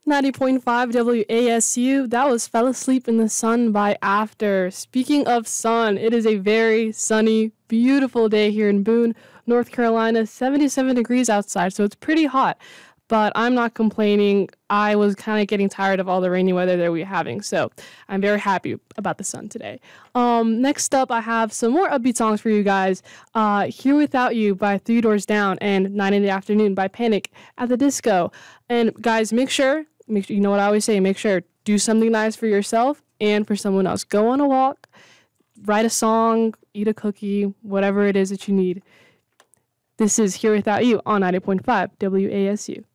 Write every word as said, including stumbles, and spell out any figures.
ninety point five W A S U. That was Fell Asleep in the Sun by After. Speaking of sun, it is a very sunny, beautiful day here in Boone, North Carolina. seventy-seven degrees outside, so it's pretty hot. But I'm not complaining. I was kind of getting tired of all the rainy weather that we were having, so I'm very happy about the sun today. Um, next up, I have some more upbeat songs for you guys. Uh, Here Without You by Three Doors Down and Nine in the Afternoon by Panic at the Disco. And guys, make sure, make sure, you know what I always say, make sure, do something nice for yourself and for someone else. Go on a walk, write a song, eat a cookie, whatever it is that you need. This is Here Without You on ninety point five W A S U.